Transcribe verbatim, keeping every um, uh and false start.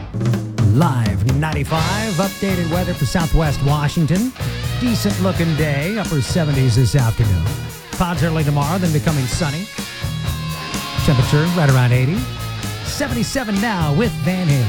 Live ninety-five, updated weather for Southwest Washington. Decent looking day, upper seventies this afternoon. Clouds early tomorrow, then becoming sunny. Temperature right around eighty. seventy-seven now with Van Halen.